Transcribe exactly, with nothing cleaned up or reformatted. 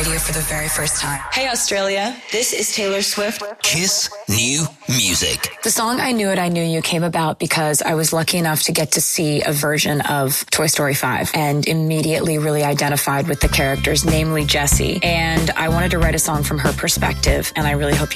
radio for the very first time. Hey, Australia. This is Taylor Swift. Kiss New Music. The song I Knew It, I Knew You came about because I was lucky enough to get to see a version of Toy Story five and immediately really identified with the characters, namely Jessie. And I wanted to write a song from her perspective, and I really hope you